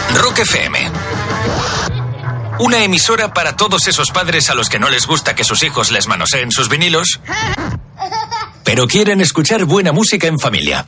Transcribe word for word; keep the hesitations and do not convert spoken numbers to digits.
Rock F M. Una emisora para todos esos padres a los que no les gusta que sus hijos les manoseen sus vinilos, pero quieren escuchar buena música en familia.